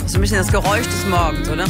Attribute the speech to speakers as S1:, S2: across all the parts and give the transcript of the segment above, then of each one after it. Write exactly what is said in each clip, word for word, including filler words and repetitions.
S1: So ein bisschen das Geräusch des Morgens, oder?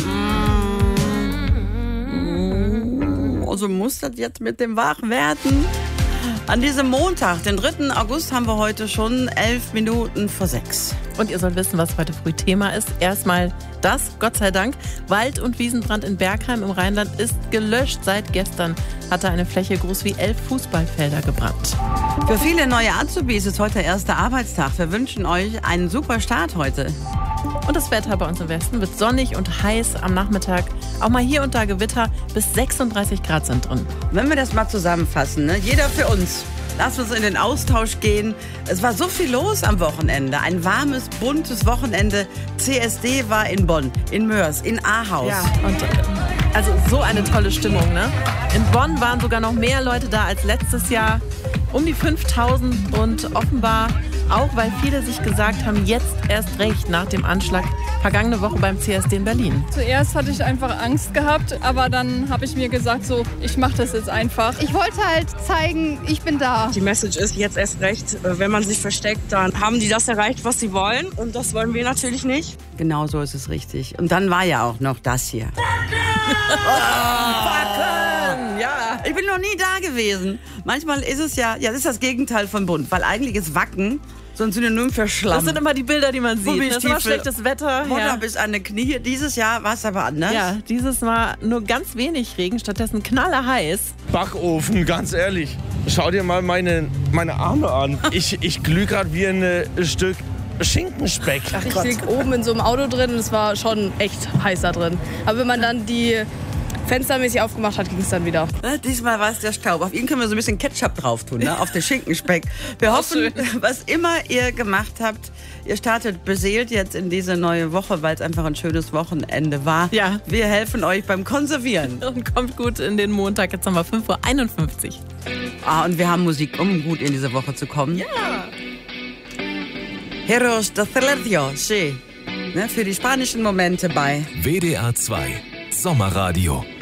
S1: Also muss das jetzt mit dem Wachwerden? An diesem Montag, den dritten August, haben wir heute schon elf Minuten vor sechs.
S2: Und ihr sollt wissen, was heute früh Thema ist. Erstmal das, Gott sei Dank. Wald- und Wiesenbrand in Bergheim im Rheinland ist gelöscht. Seit gestern hatte eine Fläche groß wie elf Fußballfelder gebrannt.
S1: Für viele neue Azubis ist heute der erste Arbeitstag. Wir wünschen euch einen super Start heute.
S2: Und das Wetter bei uns im Westen wird sonnig und heiß am Nachmittag. Auch mal hier und da Gewitter, bis sechsunddreißig Grad sind drin.
S1: Wenn wir das mal zusammenfassen, ne? Jeder für uns. Lass uns in den Austausch gehen. Es war so viel los am Wochenende. Ein warmes, buntes Wochenende. C S D war in Bonn, in Mörs, in Ahaus.
S2: Ja, und also so eine tolle Stimmung, ne? In Bonn waren sogar noch mehr Leute da als letztes Jahr. Um die fünftausend und offenbar auch, weil viele sich gesagt haben, jetzt erst recht nach dem Anschlag vergangene Woche beim C S D in Berlin.
S3: Zuerst hatte ich einfach Angst gehabt, aber dann habe ich mir gesagt, so, ich mache das jetzt einfach.
S4: Ich wollte halt zeigen, ich bin da.
S5: Die Message ist jetzt erst recht, wenn man sich versteckt, dann haben die das erreicht, was sie wollen. Und das wollen wir natürlich nicht.
S1: Genau so ist es richtig. Und dann war ja auch noch das hier. Wacken! Ja, ich bin noch nie da gewesen. Manchmal ist es ja, ja, das ist das Gegenteil von bunt, weil eigentlich ist Wacken so ein Synonym für Schlamm.
S2: Das sind immer die Bilder, die man sieht. Das ist immer schlechtes Wetter.
S1: Mutter
S2: Ja.
S1: bis an die Knie. Dieses Jahr war es aber anders.
S2: Ja, dieses Mal nur ganz wenig Regen, stattdessen knallerheiß.
S6: Backofen, ganz ehrlich. Schau dir mal meine, meine Arme an. Ich, ich glühe gerade wie ein äh, Stück Schinkenspeck.
S5: Ach
S4: Ich
S5: Gott.
S4: lieg oben in so einem Auto drin und es war schon echt heiß da drin. Aber wenn man dann die fenstermäßig aufgemacht hat, ging es dann wieder.
S1: Ne, diesmal war es der Staub. Auf ihn können wir so ein bisschen Ketchup drauf tun, ne? Auf den Schinkenspeck. Wir hoffen, was immer ihr gemacht habt, ihr startet beseelt jetzt in diese neue Woche, weil es einfach ein schönes Wochenende war.
S2: Ja.
S1: Wir helfen euch beim Konservieren.
S2: Und kommt gut in den Montag. Jetzt haben wir fünf Uhr einundfünfzig.
S1: Ah, und wir haben Musik, um gut in diese Woche zu kommen. Ja. Heroes de Celestio, sí. Ne, für die spanischen Momente bei
S7: W D R zwei Sommerradio.